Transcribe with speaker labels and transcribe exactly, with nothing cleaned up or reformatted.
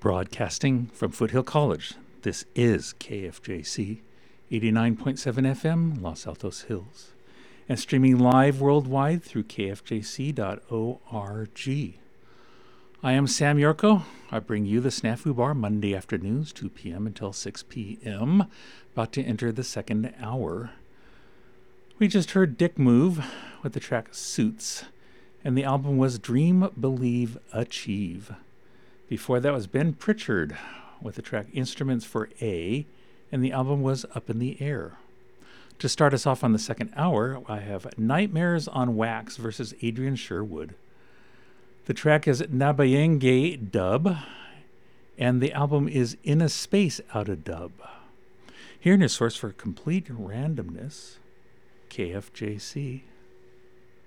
Speaker 1: Broadcasting from Foothill College, this is K F J C, eighty-nine point seven F M, Los Altos Hills, and streaming live worldwide through K F J C dot org. I am Sam Yorko. I bring you the Snafu Bar Monday afternoons, two p.m. until six p.m., about to enter the second hour. We just heard Dick Move with the track Suits, and the album was Dream, Believe, Achieve. Before that was Ben Pritchard with the track Instruments for A, and the album was Up in the Air. To start us off on the second hour, I have Nightmares on Wax versus Adrian Sherwood. The track is Nabayenge Dub, and the album is In a Space Out of Dub. Here in your source for complete randomness, K F J C.